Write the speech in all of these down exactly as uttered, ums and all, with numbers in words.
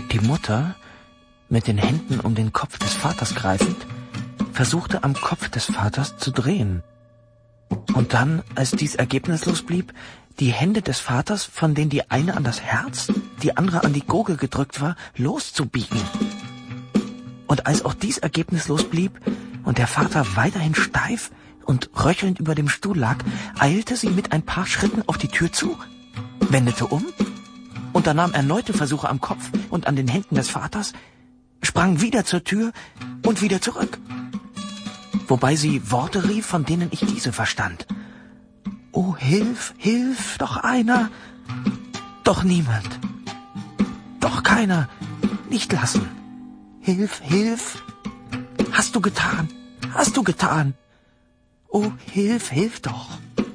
Die Mutter, mit den Händen um den Kopf des Vaters greifend, versuchte am Kopf des Vaters zu drehen. Und dann, als dies ergebnislos blieb, die Hände des Vaters, von denen die eine an das Herz, die andere an die Gurgel gedrückt war, loszubiegen. Und als auch dies ergebnislos blieb und der Vater weiterhin steif und röchelnd über dem Stuhl lag, eilte sie mit ein paar Schritten auf die Tür zu, wendete um, unternahm erneute Versuche am Kopf und an den Händen des Vaters, sprang wieder zur Tür und wieder zurück. Wobei sie Worte rief, von denen ich diese verstand. »Oh, hilf, hilf, doch einer, doch niemand, doch keiner, nicht lassen. Hilf, hilf, hast du getan, hast du getan. Oh, hilf, hilf doch.«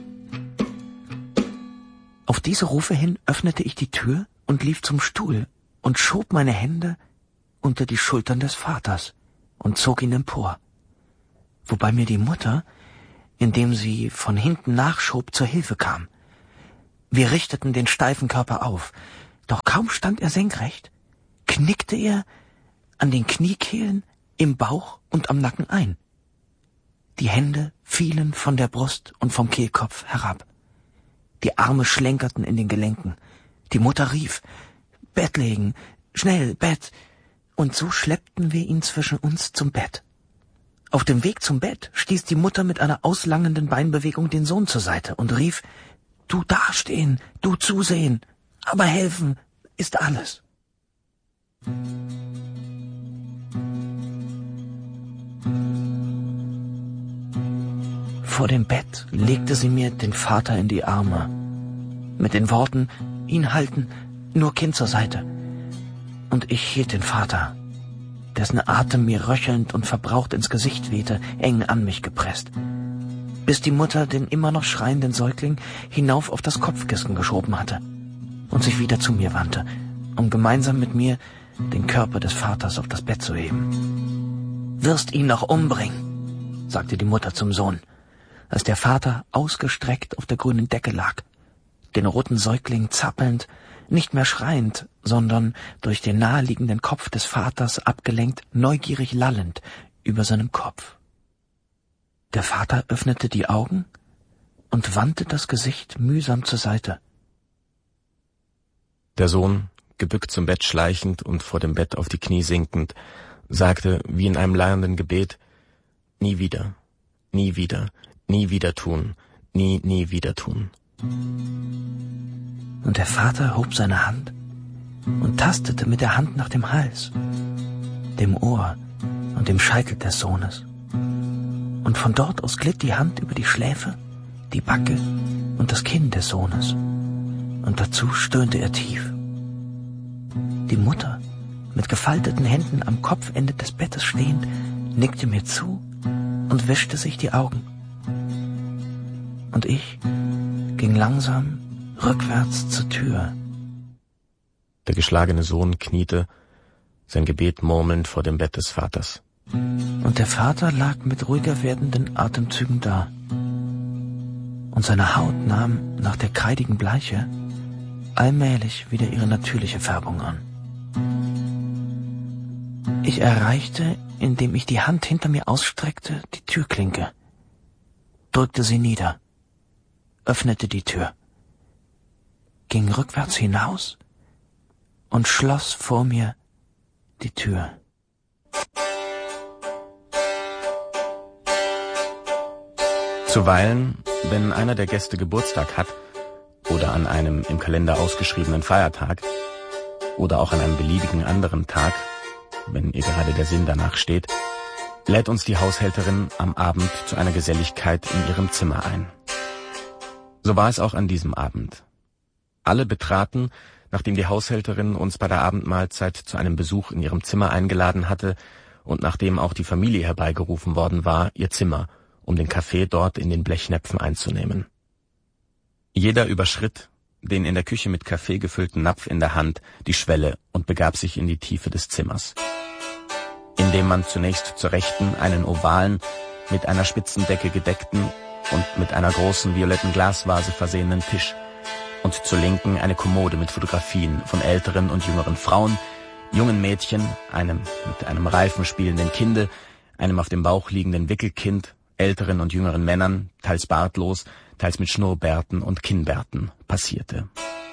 Auf diese Rufe hin öffnete ich die Tür und lief zum Stuhl und schob meine Hände unter die Schultern des Vaters und zog ihn empor, wobei mir die Mutter, indem sie von hinten nachschob, zur Hilfe kam. Wir richteten den steifen Körper auf, doch kaum stand er senkrecht, knickte er an den Kniekehlen, im Bauch und am Nacken ein. Die Hände fielen von der Brust und vom Kehlkopf herab. Die Arme schlenkerten in den Gelenken. Die Mutter rief, »Bett legen, schnell, Bett!« Und so schleppten wir ihn zwischen uns zum Bett. Auf dem Weg zum Bett stieß die Mutter mit einer auslangenden Beinbewegung den Sohn zur Seite und rief, »Du dastehen, du zusehen, aber helfen ist alles.« Vor dem Bett legte sie mir den Vater in die Arme, mit den Worten, »Ihn halten, nur Kind zur Seite.« Und ich hielt den Vater, dessen Atem mir röchelnd und verbraucht ins Gesicht wehte, eng an mich gepresst, bis die Mutter den immer noch schreienden Säugling hinauf auf das Kopfkissen geschoben hatte und sich wieder zu mir wandte, um gemeinsam mit mir den Körper des Vaters auf das Bett zu heben. »Wirst ihn noch umbringen«, sagte die Mutter zum Sohn, als der Vater ausgestreckt auf der grünen Decke lag, den roten Säugling zappelnd, nicht mehr schreiend, sondern durch den naheliegenden Kopf des Vaters abgelenkt, neugierig lallend über seinem Kopf. Der Vater öffnete die Augen und wandte das Gesicht mühsam zur Seite. Der Sohn, gebückt zum Bett schleichend und vor dem Bett auf die Knie sinkend, sagte wie in einem leiernden Gebet, »Nie wieder, nie wieder, nie wieder tun, nie, nie wieder tun.« Und der Vater hob seine Hand und tastete mit der Hand nach dem Hals, dem Ohr und dem Scheitel des Sohnes. Und von dort aus glitt die Hand über die Schläfe, die Backe und das Kinn des Sohnes. Und dazu stöhnte er tief. Die Mutter, mit gefalteten Händen am Kopfende des Bettes stehend, nickte mir zu und wischte sich die Augen. Und ich ging langsam rückwärts zur Tür. Der geschlagene Sohn kniete, sein Gebet murmelnd vor dem Bett des Vaters. Und der Vater lag mit ruhiger werdenden Atemzügen da. Und seine Haut nahm nach der kreidigen Bleiche allmählich wieder ihre natürliche Färbung an. Ich erreichte, indem ich die Hand hinter mir ausstreckte, die Türklinke, drückte sie nieder, öffnete die Tür, ging rückwärts hinaus und schloss vor mir die Tür. Zuweilen, wenn einer der Gäste Geburtstag hat oder an einem im Kalender ausgeschriebenen Feiertag oder auch an einem beliebigen anderen Tag, wenn ihr gerade der Sinn danach steht, lädt uns die Haushälterin am Abend zu einer Geselligkeit in ihrem Zimmer ein. So war es auch an diesem Abend. Alle betraten, nachdem die Haushälterin uns bei der Abendmahlzeit zu einem Besuch in ihrem Zimmer eingeladen hatte und nachdem auch die Familie herbeigerufen worden war, ihr Zimmer, um den Kaffee dort in den Blechnäpfen einzunehmen. Jeder überschritt, den in der Küche mit Kaffee gefüllten Napf in der Hand, die Schwelle und begab sich in die Tiefe des Zimmers, indem man zunächst zur Rechten einen ovalen, mit einer Spitzendecke gedeckten und mit einer großen violetten Glasvase versehenen Tisch und zur Linken eine Kommode mit Fotografien von älteren und jüngeren Frauen, jungen Mädchen, einem mit einem Reifen spielenden Kinde, einem auf dem Bauch liegenden Wickelkind, älteren und jüngeren Männern, teils bartlos, teils mit Schnurrbärten und Kinnbärten, passierte.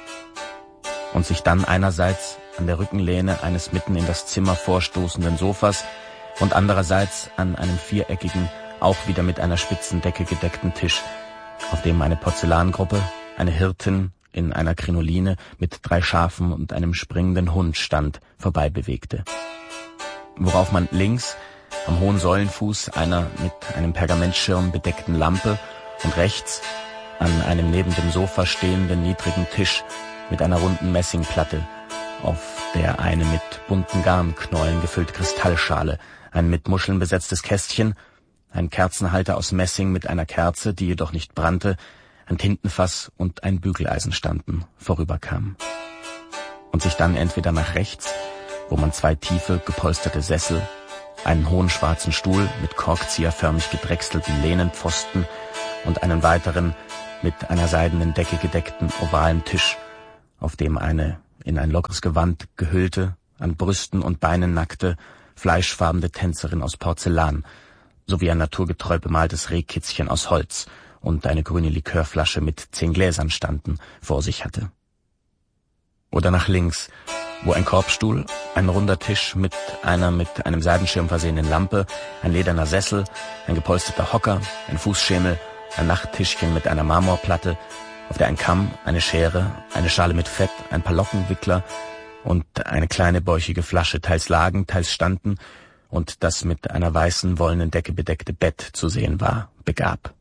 Und sich dann einerseits an der Rückenlehne eines mitten in das Zimmer vorstoßenden Sofas und andererseits an einem viereckigen, auch wieder mit einer spitzen Decke gedeckten Tisch, auf dem eine Porzellangruppe, eine Hirtin in einer Krinoline mit drei Schafen und einem springenden Hund stand, vorbei bewegte. Worauf man links am hohen Säulenfuß einer mit einem Pergamentschirm bedeckten Lampe und rechts an einem neben dem Sofa stehenden niedrigen Tisch mit einer runden Messingplatte, auf der eine mit bunten Garnknäulen gefüllte Kristallschale, ein mit Muscheln besetztes Kästchen, ein Kerzenhalter aus Messing mit einer Kerze, die jedoch nicht brannte, ein Tintenfass und ein Bügeleisen standen, vorüberkam. Und sich dann entweder nach rechts, wo man zwei tiefe, gepolsterte Sessel, einen hohen schwarzen Stuhl mit korkzieherförmig gedrechselten Lehnenpfosten und einen weiteren mit einer seidenen Decke gedeckten ovalen Tisch, auf dem eine in ein lockeres Gewand gehüllte, an Brüsten und Beinen nackte, fleischfarbene Tänzerin aus Porzellan sowie ein naturgetreu bemaltes Rehkitzchen aus Holz und eine grüne Likörflasche mit zehn Gläsern standen, vor sich hatte. Oder nach links, wo ein Korbstuhl, ein runder Tisch mit einer mit einem Seidenschirm versehenen Lampe, ein lederner Sessel, ein gepolsterter Hocker, ein Fußschemel, ein Nachttischchen mit einer Marmorplatte, auf der ein Kamm, eine Schere, eine Schale mit Fett, ein paar Lockenwickler und eine kleine bäuchige Flasche teils lagen, teils standen und das mit einer weißen wollenen Decke bedeckte Bett zu sehen war, begab.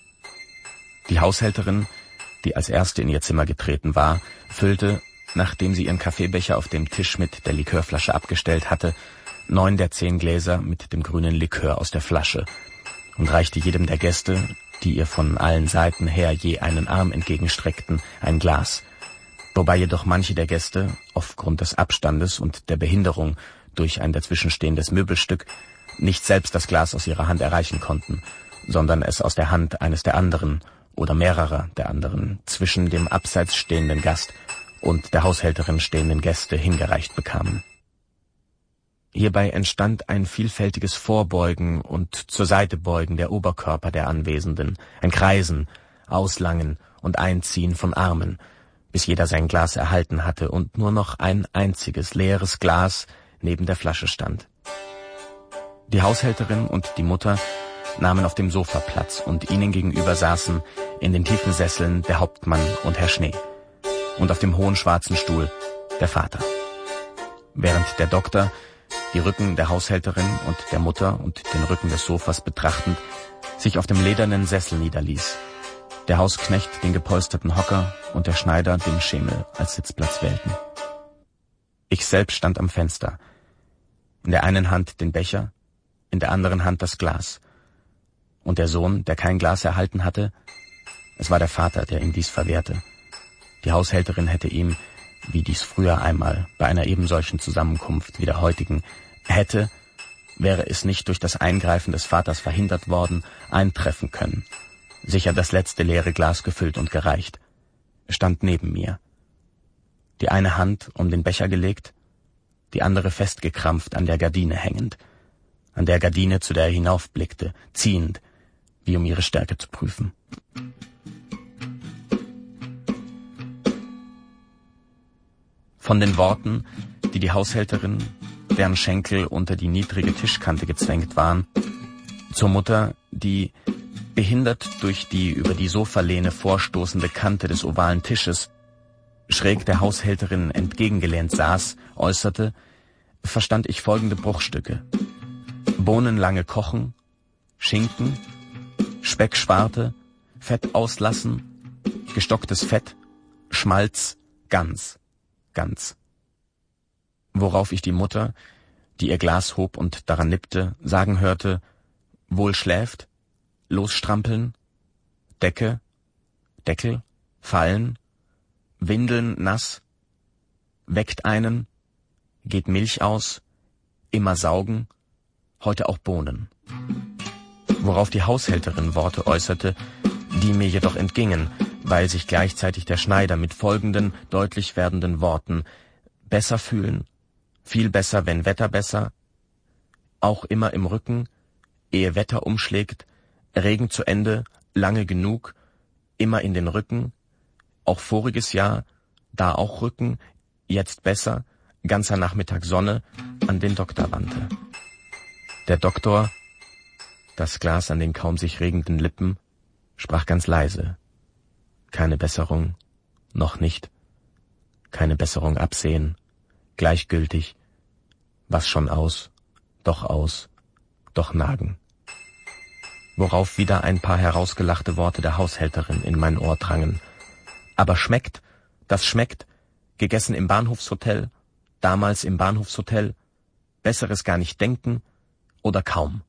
Die Haushälterin, die als erste in ihr Zimmer getreten war, füllte, nachdem sie ihren Kaffeebecher auf dem Tisch mit der Likörflasche abgestellt hatte, neun der zehn Gläser mit dem grünen Likör aus der Flasche und reichte jedem der Gäste, die ihr von allen Seiten her je einen Arm entgegenstreckten, ein Glas, wobei jedoch manche der Gäste, aufgrund des Abstandes und der Behinderung durch ein dazwischenstehendes Möbelstück, nicht selbst das Glas aus ihrer Hand erreichen konnten, sondern es aus der Hand eines der anderen oder mehrerer der anderen zwischen dem abseits stehenden Gast und der Haushälterin stehenden Gäste hingereicht bekamen. Hierbei entstand ein vielfältiges Vorbeugen und zur Seite beugen der Oberkörper der Anwesenden, ein Kreisen, Auslangen und Einziehen von Armen, bis jeder sein Glas erhalten hatte und nur noch ein einziges leeres Glas neben der Flasche stand. Die Haushälterin und die Mutter nahmen auf dem Sofa Platz und ihnen gegenüber saßen in den tiefen Sesseln der Hauptmann und Herr Schnee und auf dem hohen schwarzen Stuhl der Vater. Während der Doktor die Rücken der Haushälterin und der Mutter und den Rücken des Sofas betrachtend, sich auf dem ledernen Sessel niederließ, der Hausknecht den gepolsterten Hocker und der Schneider den Schemel als Sitzplatz wählten. Ich selbst stand am Fenster, in der einen Hand den Becher, in der anderen Hand das Glas. Und der Sohn, der kein Glas erhalten hatte, es war der Vater, der ihm dies verwehrte. Die Haushälterin hätte ihm, wie dies früher einmal bei einer ebensolchen Zusammenkunft wie der heutigen hätte, wäre es nicht durch das Eingreifen des Vaters verhindert worden, eintreffen können. Sicher das letzte leere Glas gefüllt und gereicht. Er stand neben mir. Die eine Hand um den Becher gelegt, die andere festgekrampft an der Gardine hängend, an der Gardine, zu der er hinaufblickte, ziehend, wie um ihre Stärke zu prüfen. Von den Worten, die die Haushälterin, deren Schenkel unter die niedrige Tischkante gezwängt waren, zur Mutter, die, behindert durch die über die Sofalehne vorstoßende Kante des ovalen Tisches, schräg der Haushälterin entgegengelehnt saß, äußerte, verstand ich folgende Bruchstücke: Bohnen lange kochen, Schinken, Speckschwarte, Fett auslassen, gestocktes Fett, Schmalz, Gans. Ganz. Worauf ich die Mutter, die ihr Glas hob und daran nippte, sagen hörte: Wohl schläft, losstrampeln, Decke, Deckel, fallen, Windeln nass, weckt einen, geht Milch aus, immer saugen, heute auch Bohnen. Worauf die Haushälterin Worte äußerte, die mir jedoch entgingen, weil sich gleichzeitig der Schneider mit folgenden deutlich werdenden Worten: besser fühlen, viel besser, wenn Wetter besser, auch immer im Rücken, ehe Wetter umschlägt, Regen zu Ende, lange genug, immer in den Rücken, auch voriges Jahr, da auch Rücken, jetzt besser, ganzer Nachmittag Sonne, an den Doktor wandte. Der Doktor, das Glas an den kaum sich regenden Lippen, sprach ganz leise. Keine Besserung, noch nicht, keine Besserung absehen, gleichgültig, was schon aus, doch aus, doch nagen. Worauf wieder ein paar herausgelachte Worte der Haushälterin in mein Ohr drangen. Aber schmeckt, das schmeckt, gegessen im Bahnhofshotel, damals im Bahnhofshotel, besseres gar nicht denken oder kaum.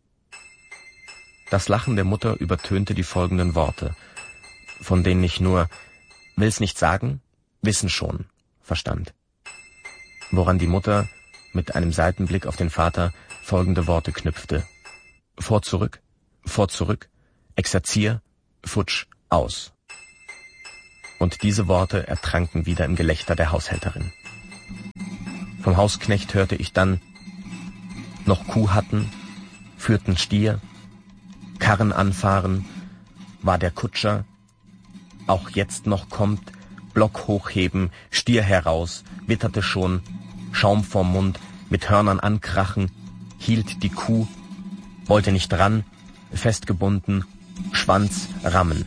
Das Lachen der Mutter übertönte die folgenden Worte, von denen ich nur will's nicht sagen, wissen schon verstand. Woran die Mutter mit einem Seitenblick auf den Vater folgende Worte knüpfte. Vor zurück, vor zurück, exerzier, futsch, aus. Und diese Worte ertranken wieder im Gelächter der Haushälterin. Vom Hausknecht hörte ich dann, noch Kuh hatten, führten Stier, Karren anfahren, war der Kutscher, auch jetzt noch kommt, Block hochheben, Stier heraus, witterte schon, Schaum vorm Mund, mit Hörnern ankrachen, hielt die Kuh, wollte nicht ran, festgebunden, Schwanz rammen.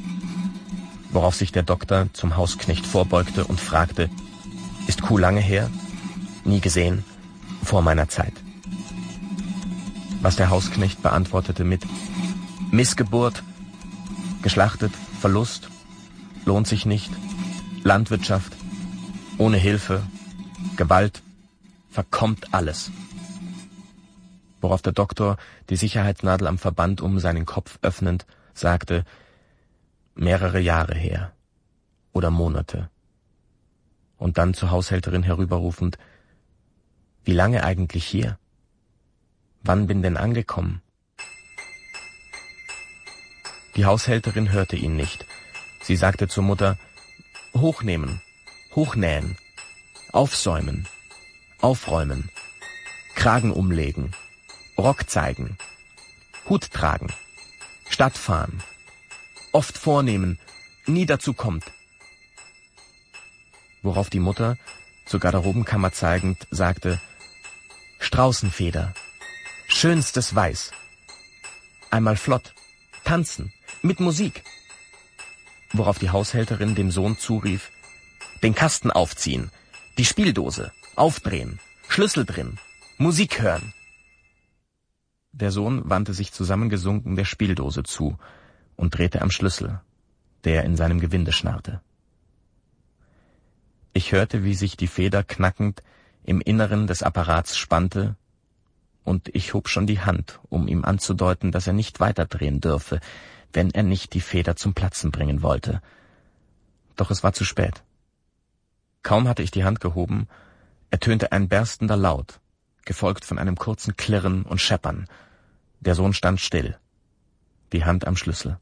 Worauf sich der Doktor zum Hausknecht vorbeugte und fragte, ist Kuh lange her? Nie gesehen, vor meiner Zeit. Was der Hausknecht beantwortete mit Missgeburt, geschlachtet, Verlust, lohnt sich nicht, Landwirtschaft, ohne Hilfe, Gewalt, verkommt alles. Worauf der Doktor, die Sicherheitsnadel am Verband um seinen Kopf öffnend, sagte, mehrere Jahre her oder Monate. Und dann zur Haushälterin herüberrufend, wie lange eigentlich hier? Wann bin denn angekommen? Die Haushälterin hörte ihn nicht. Sie sagte zur Mutter, hochnehmen, hochnähen, aufsäumen, aufräumen, Kragen umlegen, Rock zeigen, Hut tragen, Stadt fahren, oft vornehmen, nie dazu kommt. Worauf die Mutter, zur Garderobenkammer zeigend, sagte, Straußenfeder, schönstes Weiß, einmal flott, tanzen, mit Musik. Worauf die Haushälterin dem Sohn zurief, den Kasten aufziehen, die Spieldose, aufdrehen, Schlüssel drin, Musik hören. Der Sohn wandte sich zusammengesunken der Spieldose zu und drehte am Schlüssel, der in seinem Gewinde schnarrte. Ich hörte, wie sich die Feder knackend im Inneren des Apparats spannte, und ich hob schon die Hand, um ihm anzudeuten, dass er nicht weiterdrehen dürfe, wenn er nicht die Feder zum Platzen bringen wollte. Doch es war zu spät. Kaum hatte ich die Hand gehoben, ertönte ein berstender Laut, gefolgt von einem kurzen Klirren und Scheppern. Der Sohn stand still, die Hand am Schlüssel.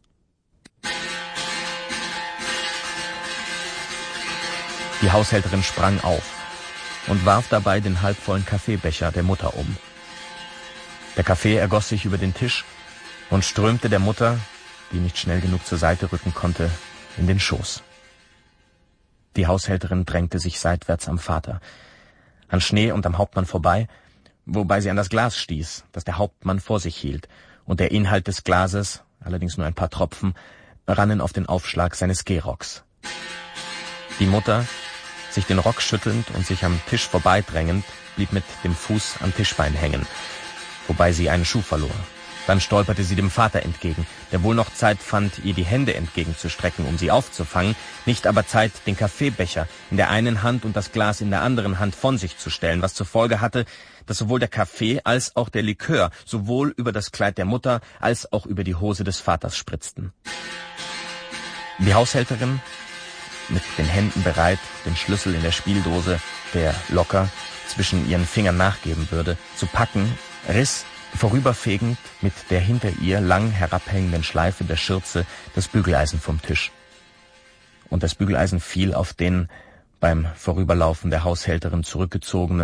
Die Haushälterin sprang auf und warf dabei den halbvollen Kaffeebecher der Mutter um. Der Kaffee ergoss sich über den Tisch und strömte der Mutter, die nicht schnell genug zur Seite rücken konnte, in den Schoß. Die Haushälterin drängte sich seitwärts am Vater, an Schnee und am Hauptmann vorbei, wobei sie an das Glas stieß, das der Hauptmann vor sich hielt, und der Inhalt des Glases, allerdings nur ein paar Tropfen, rannen auf den Aufschlag seines Gehrocks. Die Mutter, sich den Rock schüttelnd und sich am Tisch vorbeidrängend, blieb mit dem Fuß am Tischbein hängen, wobei sie einen Schuh verlor. Dann stolperte sie dem Vater entgegen, der wohl noch Zeit fand, ihr die Hände entgegenzustrecken, um sie aufzufangen, nicht aber Zeit, den Kaffeebecher in der einen Hand und das Glas in der anderen Hand von sich zu stellen, was zur Folge hatte, dass sowohl der Kaffee als auch der Likör sowohl über das Kleid der Mutter als auch über die Hose des Vaters spritzten. Die Haushälterin, mit den Händen bereit, den Schlüssel in der Spieldose, der locker zwischen ihren Fingern nachgeben würde, zu packen, riss, vorüberfegend mit der hinter ihr lang herabhängenden Schleife der Schürze, das Bügeleisen vom Tisch. Und das Bügeleisen fiel auf den beim Vorüberlaufen der Haushälterin zurückgezogenen,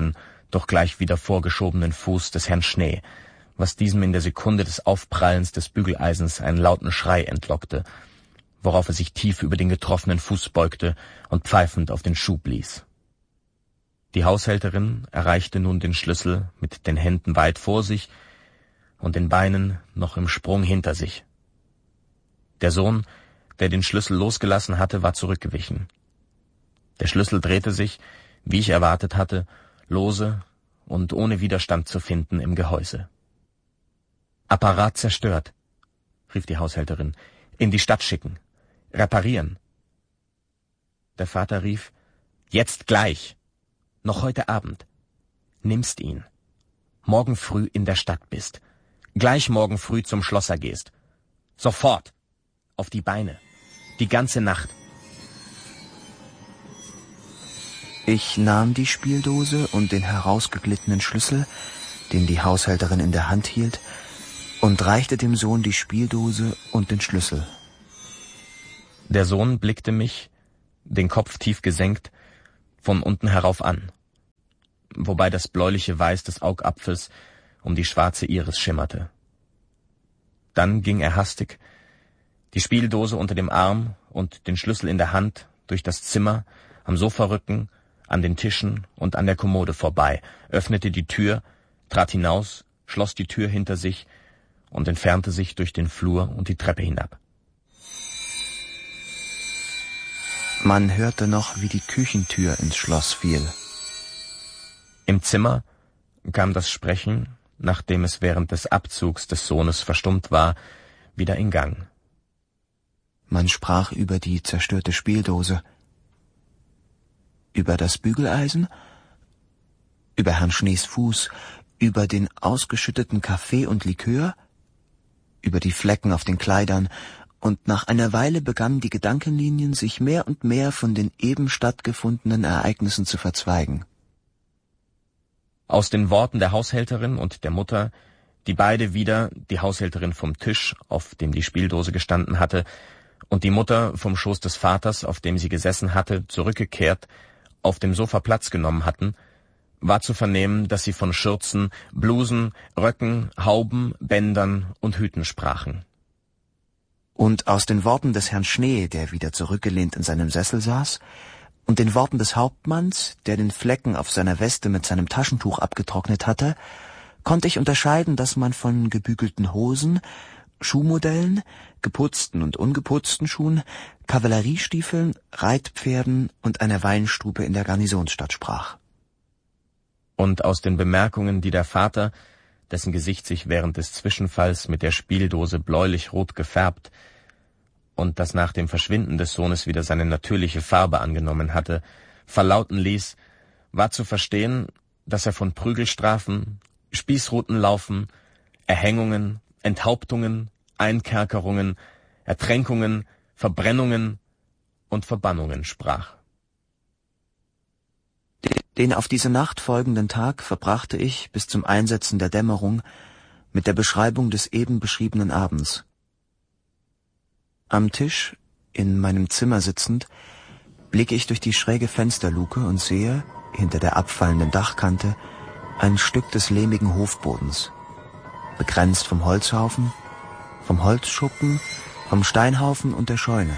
doch gleich wieder vorgeschobenen Fuß des Herrn Schnee, was diesem in der Sekunde des Aufprallens des Bügeleisens einen lauten Schrei entlockte, worauf er sich tief über den getroffenen Fuß beugte und pfeifend auf den Schuh blies. Die Haushälterin erreichte nun den Schlüssel mit den Händen weit vor sich und den Beinen noch im Sprung hinter sich. Der Sohn, der den Schlüssel losgelassen hatte, war zurückgewichen. Der Schlüssel drehte sich, wie ich erwartet hatte, lose und ohne Widerstand zu finden im Gehäuse. »Apparat zerstört«, rief die Haushälterin, »in die Stadt schicken, reparieren.« Der Vater rief, »Jetzt gleich, noch heute Abend, nimmst ihn, morgen früh in der Stadt bist, gleich morgen früh zum Schlosser gehst, sofort, auf die Beine, die ganze Nacht.« Ich nahm die Spieldose und den herausgeglittenen Schlüssel, den die Haushälterin in der Hand hielt, und reichte dem Sohn die Spieldose und den Schlüssel. Der Sohn blickte mich, den Kopf tief gesenkt, von unten herauf an, wobei das bläuliche Weiß des Augapfels um die schwarze Iris schimmerte. Dann ging er hastig, die Spieldose unter dem Arm und den Schlüssel in der Hand, durch das Zimmer, am Sofarücken, an den Tischen und an der Kommode vorbei, öffnete die Tür, trat hinaus, schloss die Tür hinter sich und entfernte sich durch den Flur und die Treppe hinab. Man hörte noch, wie die Küchentür ins Schloss fiel. Im Zimmer kam das Sprechen, nachdem es während des Abzugs des Sohnes verstummt war, wieder in Gang. Man sprach über die zerstörte Spieldose, über das Bügeleisen, über Herrn Schnees Fuß, über den ausgeschütteten Kaffee und Likör, über die Flecken auf den Kleidern, und nach einer Weile begannen die Gedankenlinien sich mehr und mehr von den eben stattgefundenen Ereignissen zu verzweigen. Aus den Worten der Haushälterin und der Mutter, die beide wieder, die Haushälterin vom Tisch, auf dem die Spieldose gestanden hatte, und die Mutter vom Schoß des Vaters, auf dem sie gesessen hatte, zurückgekehrt, auf dem Sofa Platz genommen hatten, war zu vernehmen, dass sie von Schürzen, Blusen, Röcken, Hauben, Bändern und Hüten sprachen. Und aus den Worten des Herrn Schnee, der wieder zurückgelehnt in seinem Sessel saß, und den Worten des Hauptmanns, der den Flecken auf seiner Weste mit seinem Taschentuch abgetrocknet hatte, konnte ich unterscheiden, dass man von gebügelten Hosen, Schuhmodellen, geputzten und ungeputzten Schuhen, Kavalleriestiefeln, Reitpferden und einer Weinstube in der Garnisonsstadt sprach. Und aus den Bemerkungen, die der Vater, dessen Gesicht sich während des Zwischenfalls mit der Spieldose bläulich-rot gefärbt und das nach dem Verschwinden des Sohnes wieder seine natürliche Farbe angenommen hatte, verlauten ließ, war zu verstehen, dass er von Prügelstrafen, Spießrutenlaufen, Erhängungen, Enthauptungen, Einkerkerungen, Ertränkungen, Verbrennungen und Verbannungen sprach. Den auf diese Nacht folgenden Tag verbrachte ich bis zum Einsetzen der Dämmerung mit der Beschreibung des eben beschriebenen Abends. Am Tisch, in meinem Zimmer sitzend, blicke ich durch die schräge Fensterluke und sehe, hinter der abfallenden Dachkante, ein Stück des lehmigen Hofbodens, begrenzt vom Holzhaufen, vom Holzschuppen, vom Steinhaufen und der Scheune.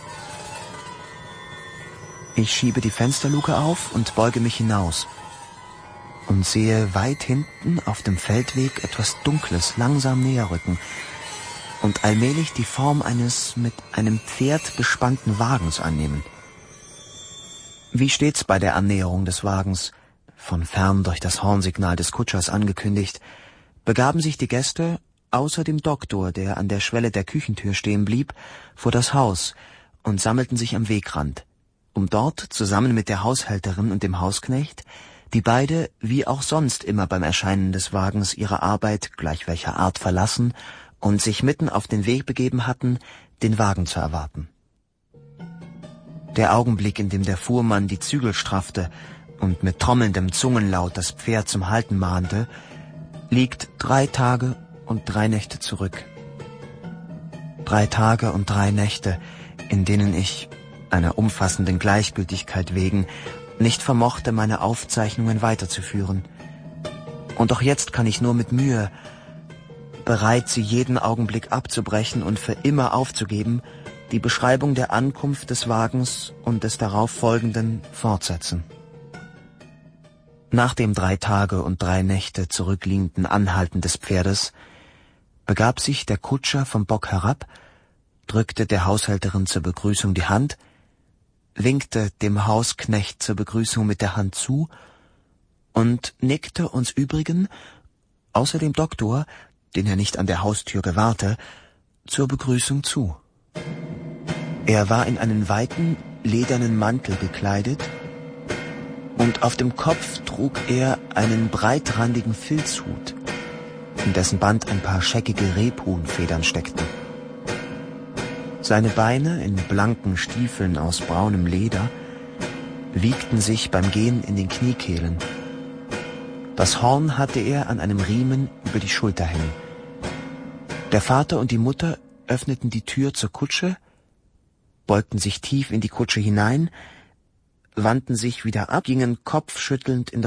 Ich schiebe die Fensterluke auf und beuge mich hinaus und sehe weit hinten auf dem Feldweg etwas Dunkles langsam näher rücken und allmählich die Form eines mit einem Pferd bespannten Wagens annehmen. Wie stets bei der Annäherung des Wagens, von fern durch das Hornsignal des Kutschers angekündigt, begaben sich die Gäste, außer dem Doktor, der an der Schwelle der Küchentür stehen blieb, vor das Haus und sammelten sich am Wegrand, um dort zusammen mit der Haushälterin und dem Hausknecht, die beide, wie auch sonst immer beim Erscheinen des Wagens, ihre Arbeit gleich welcher Art verlassen und sich mitten auf den Weg begeben hatten, den Wagen zu erwarten. Der Augenblick, in dem der Fuhrmann die Zügel straffte und mit trommelndem Zungenlaut das Pferd zum Halten mahnte, liegt drei Tage und drei Nächte zurück. Drei Tage und drei Nächte, in denen ich, einer umfassenden Gleichgültigkeit wegen, nicht vermochte, meine Aufzeichnungen weiterzuführen, Und auch jetzt kann ich nur mit Mühe, bereit, sie jeden Augenblick abzubrechen und für immer aufzugeben, die Beschreibung der Ankunft des Wagens und des darauf folgenden fortsetzen. Nach dem drei Tage und drei Nächte zurückliegenden Anhalten des Pferdes begab sich der Kutscher vom Bock herab, drückte der Haushälterin zur Begrüßung die Hand, winkte dem Hausknecht zur Begrüßung mit der Hand zu und nickte uns übrigen, außer dem Doktor, den er nicht an der Haustür gewahrte, zur Begrüßung zu. Er war in einen weiten, ledernen Mantel gekleidet, und auf dem Kopf trug er einen breitrandigen Filzhut, in dessen Band ein paar scheckige Rebhuhnfedern steckten. Seine Beine in blanken Stiefeln aus braunem Leder wiegten sich beim Gehen in den Kniekehlen. Das Horn hatte er an einem Riemen über die Schulter hängen. Der Vater und die Mutter öffneten die Tür zur Kutsche, beugten sich tief in die Kutsche hinein, wandten sich wieder ab, gingen kopfschüttelnd in